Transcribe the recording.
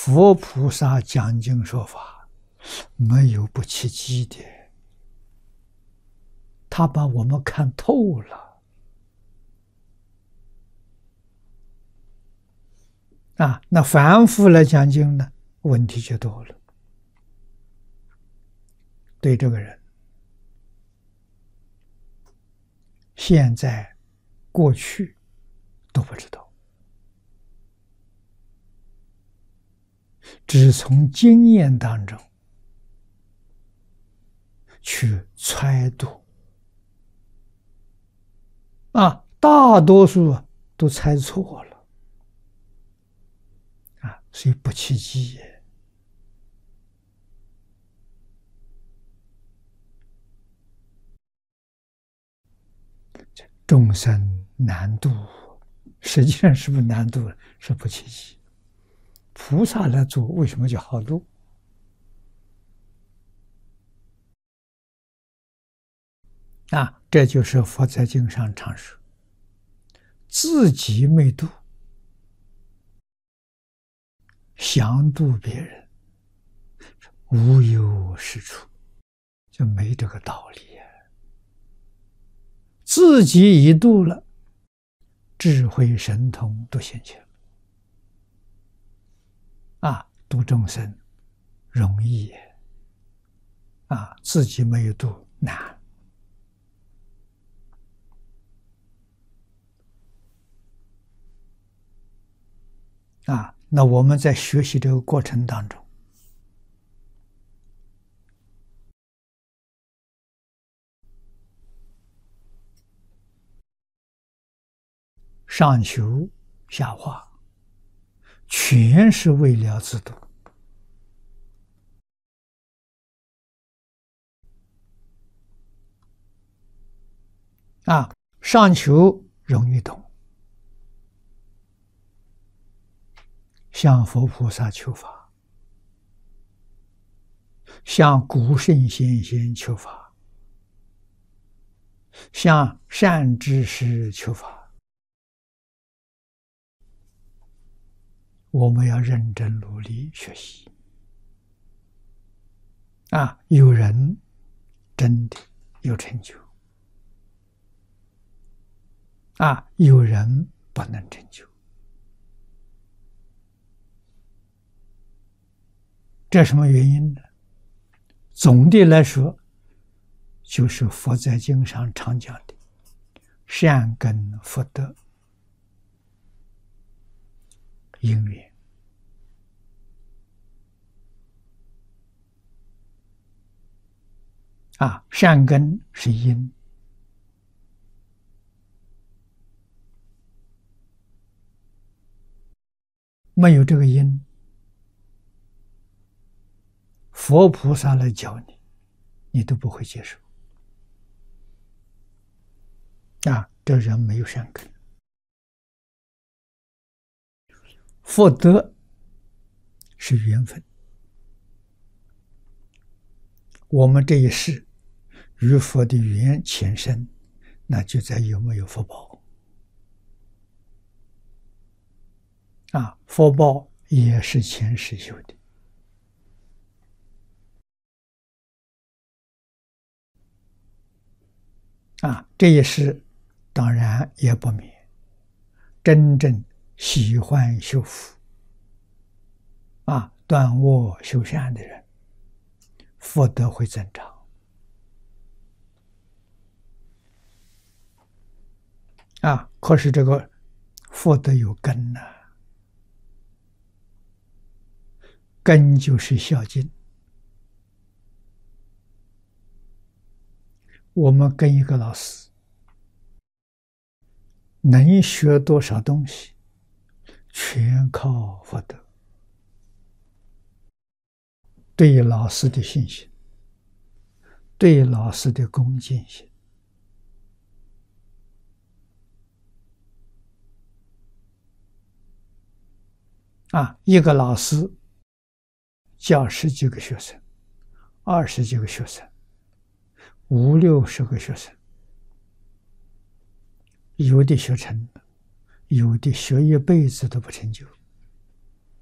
佛菩萨讲经说法，没有不契机的，他把我们看透了。那凡夫来讲经呢，问题就多了。对这个人，现在、过去都不知道，只从经验当中去揣度。大多数都猜错了。所以不契机也。众生难度，实际上是不是难度？是不契机。菩萨来做，为什么叫好度？这就是佛在经上常说，自己没度，想度别人，无有是处，就没这个道理。自己已度了，智慧神通都现前。度众生容易也，自己没有度难。那我们在学习这个过程当中，上求下化，全是为了自度。上求容易懂，向佛菩萨求法，向古圣先贤求法，向善知识求法。我们要认真努力学习。有人真的有成就，有人不能成就。这什么原因呢？总的来说，就是佛在经上常讲的善根福德因缘。善根是因，没有这个因，佛菩萨来教你，你都不会接受。这人没有善根。福德是缘分，我们这一世与佛的缘前生，那就在有没有福报。福报也是前世修的。这一世当然也不免真正喜欢修福断恶修善的人，福德会增长。可是这个福德有根呢，根就是孝敬。我们跟一个老师能学多少东西，全靠福德。对老师的信心，对老师的恭敬心。一个老师教10几个学生，20几个学生，50、60个学生，有的学成了，有的学一辈子都不成就。